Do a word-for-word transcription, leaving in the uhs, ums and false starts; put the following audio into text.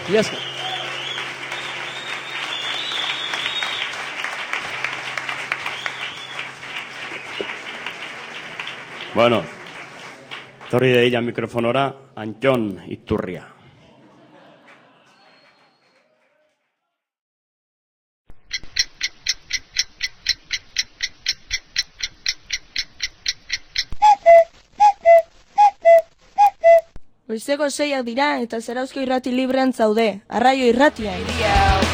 Yes. Bueno, torri de ella mikrofonora, Antxon Iturria. Goizeko seiak dira eta Zarauzko irrati librean zaude. Arraio irratia.